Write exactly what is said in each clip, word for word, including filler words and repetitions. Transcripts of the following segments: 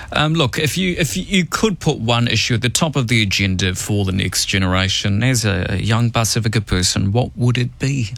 Um, look, if you if you could put one issue at the top of the agenda for the next generation, as a young Pasifika person, what would it be?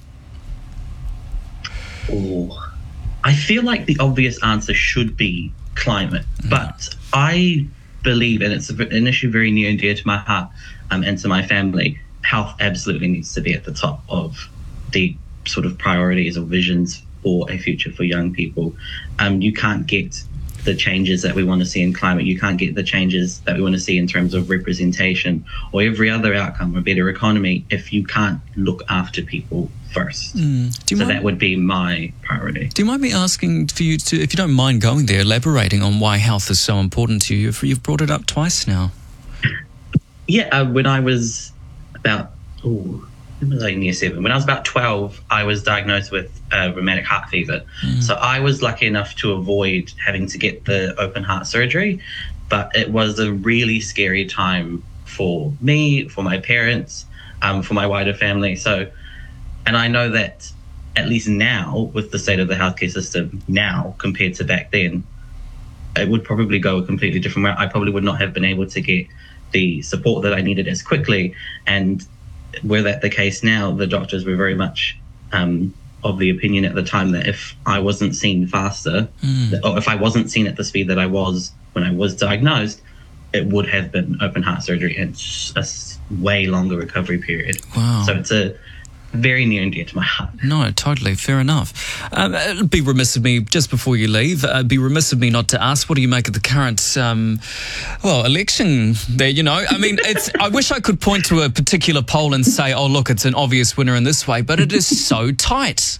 Oh, I feel like the obvious answer should be climate, mm. but I believe, and it's an issue very near and dear to my heart um, and to my family, health absolutely needs to be at the top of the sort of priorities or visions for a future for young people. Um, you can't get the changes that we want to see in climate. You can't get the changes that we want to see in terms of representation or every other outcome, a better economy, if you can't look after people first. Mm. Do you so mind, that would be my priority. Do you mind me asking for you to, if you don't mind going there, elaborating on why health is so important to you? You've, you've brought it up twice now. Yeah, uh, when I was about, ooh, like near seven. When I was about twelve, I was diagnosed with uh, rheumatic heart fever. Mm. So I was lucky enough to avoid having to get the open heart surgery, but it was a really scary time for me, for my parents, um, for my wider family. So, and I know that at least now, with the state of the healthcare system now compared to back then, it would probably go a completely different way. I probably would not have been able to get the support that I needed as quickly. And were that the case now, the doctors were very much um, of the opinion at the time that if I wasn't seen faster, mm. or if I wasn't seen at the speed that I was when I was diagnosed, it would have been open heart surgery and a way longer recovery period. Wow. So it's a very near and dear to my heart. No, totally. Fair enough. Um, it'd be remiss of me, just before you leave, uh, be remiss of me not to ask, what do you make of the current, um, well, election there, you know? I mean, it's. I wish I could point to a particular poll and say, oh, look, it's an obvious winner in this way, but it is so tight.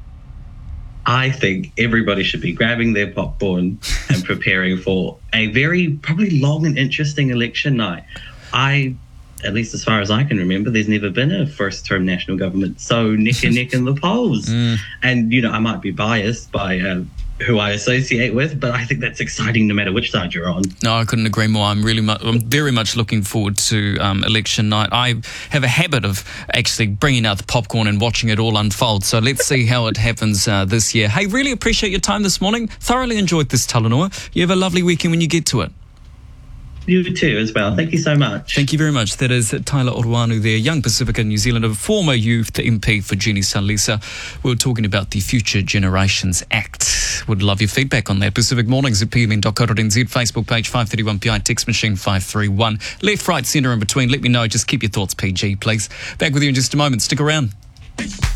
I think everybody should be grabbing their popcorn and preparing for a very, probably long and interesting election night. I... At least as far as I can remember, there's never been a first-term national government so neck and neck in the polls. Mm. And, you know, I might be biased by uh, who I associate with, but I think that's exciting no matter which side you're on. No, I couldn't agree more. I'm really, mu- I'm very much looking forward to um, election night. I have a habit of actually bringing out the popcorn and watching it all unfold. So let's see how it happens uh, this year. Hey, really appreciate your time this morning. Thoroughly enjoyed this, Talanoa. You have a lovely weekend when you get to it. You too as well. Thank you so much. Thank you very much. That is Tyler Oruanu there, young Pasifika New Zealander, former youth M P for Jenny Salisa. We were talking about the Future Generations Act. Would love your feedback on that. Pacific Mornings at p m n dot co dot n z, Facebook page five thirty-one P I, text machine five three one. Left, right, centre, in between. Let me know. Just keep your thoughts P G, please. Back with you in just a moment. Stick around.